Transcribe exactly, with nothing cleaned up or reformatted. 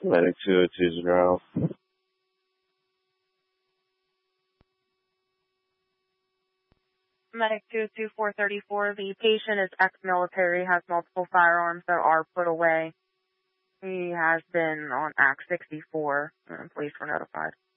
Medic two oh two zero. Medic two two four three four, the patient is ex-military, has multiple firearms that are put away. He has been on Act sixty-four, and police were notified.